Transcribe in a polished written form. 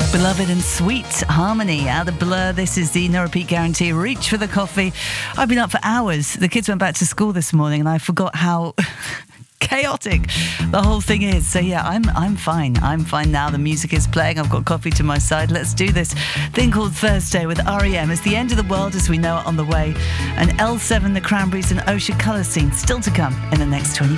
Beloved and Sweet Harmony out of Blur. This is the No Repeat Guarantee. Reach for the coffee. I've been up for hours. The kids went back to school this morning and I forgot how chaotic the whole thing is. So yeah, I'm fine. I'm fine now. The music is playing. I've got coffee to my side. Let's do this thing called Thursday with R.E.M. It's the end of the world as we know it on the way. And L7, the Cranberries and Ocean Colour Scene still to come in the next 24